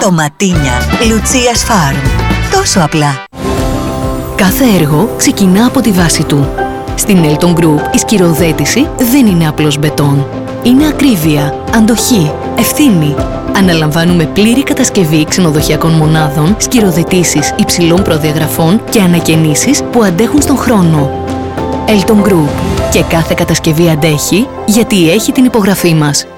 Ντοματίνια Λουτσίας Φάρμ. Τόσο απλά. Κάθε έργο ξεκινά από τη βάση του. Στην Elton Group η σκυροθέτηση δεν είναι απλώς μπετόν. Είναι ακρίβεια, αντοχή, ευθύνη. Αναλαμβάνουμε πλήρη κατασκευή ξενοδοχειακών μονάδων, σκυροθετήσεις υψηλών προδιαγραφών και ανακαινήσεις που αντέχουν στον χρόνο. Elton Group. Και κάθε κατασκευή αντέχει γιατί έχει την υπογραφή μας.